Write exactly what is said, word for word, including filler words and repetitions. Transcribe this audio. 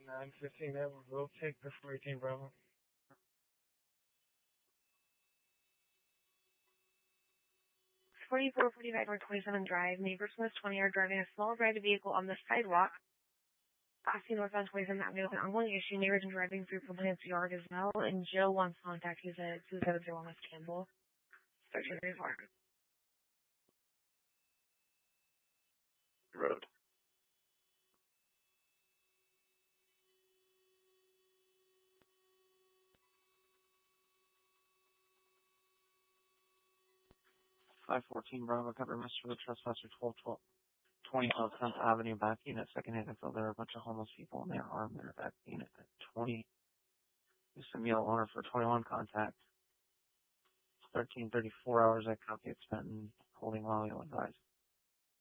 nine fifteen, that will take the four eighteen Bravo. forty-four forty-five North twenty-seven Drive. Neighbors from this twenty are driving a small red vehicle on the sidewalk. Passing northbound twenty-seven Avenue with an ongoing issue. Neighbors are driving through Compliance Yard as well. And Joe wants contact. He's at two seven zero West Campbell. thirteen thirty-four. Road. five fourteen Bravo, cover Mister the trespasser twelve twelve twenty South tenth Avenue, back unit, second hand info. There are a bunch of homeless people and they're armed. They're back unit at twenty. There's some yellow owner for twenty-one contact. thirteen thirty-four hours, I copy it's spent holding while you'll advise.